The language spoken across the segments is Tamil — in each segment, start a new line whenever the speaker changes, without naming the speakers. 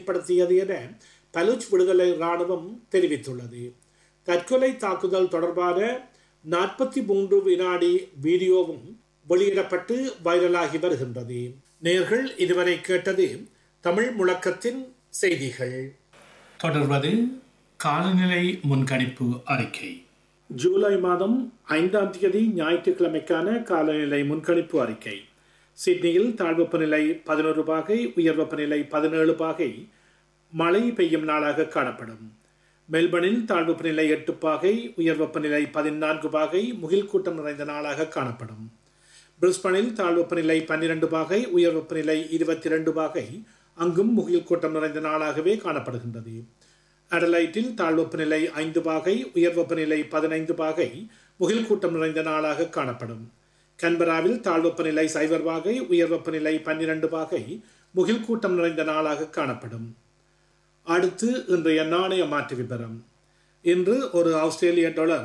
ஏற்படுத்தியது என பலூச் விடுதலை இராணுவம் தெரிவித்துள்ளது. தற்கொலை தாக்குதல் தொடர்பான 43 வினாடி வீடியோவும் வெளியிடப்பட்டு வைரலாகி வருகின்றது. நேயர்கள் இதுவரை கேட்டது தமிழ் முழக்கத்தின் செய்திகள்.
தொடர்வது காலநிலை முன்கணிப்பு அறிக்கை.
ஜூலை மாதம் 5ஆம் தேதி ஞாயிற்றுக்கிழமைக்கான காலநிலை முன்கணிப்பு அறிக்கை. சிட்னியில் தாழ்வெப்பநிலை 11 பாகை, உயர் வெப்பநிலை 17 பாகை மழை பெய்யும் நாளாக காணப்படும். மெல்பர்னில் தாழ்வெப்பநிலை 8 பாகை, உயர் வெப்பநிலை 14 பாகை முகில் கூட்டம் நிறைந்த நாளாக காணப்படும். பிரிஸ்பனில் தாழ்வெப்பநிலை 12 பாகை, உயர் வெப்பநிலை 22 பாகை அங்கும் முகில் கூட்டம் நிறைந்த நாளாகவே காணப்படுகின்றது. அடலைட்டில் தாழ்வெப்பநிலை 5 பாகை, உயர் வெப்பநிலை 15 பாகை முகில் கூட்டம் நிறைந்த நாளாக காணப்படும். கன்பராவில் தாழ்வெப்பநிலை 0 பாகை, உயர் வெப்பநிலை 12 பாகை முகில் கூட்டம் நிறைந்த நாளாக காணப்படும். அடுத்து இன்றைய நாணய மாற்று விபரம். இன்று ஒரு ஆஸ்திரேலிய டாலர்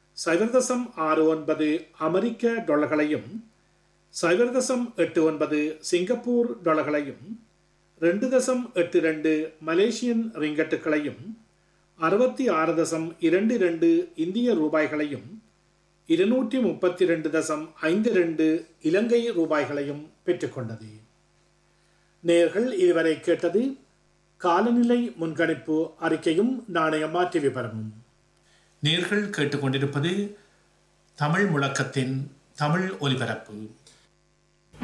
0.69 அமெரிக்க டாலர்களையும் 0.89 சிங்கப்பூர் டாலர்களையும் 2.82 மலேசியன் ரிங்கட்டுகளையும் 66.22 இந்திய ரூபாய்களையும் 232.52 இலங்கை ரூபாய்களையும் பெற்றுக்கொண்டது. நேயர்கள் இதுவரை கேட்டது காலநிலை முன்கணிப்பு அறிக்கையும் நாணய மாற்று விபரமும்.
நேயர்கள் கேட்டுக்கொண்டிருப்பது தமிழ் முழக்கத்தின் தமிழ் ஒலிபரப்பு.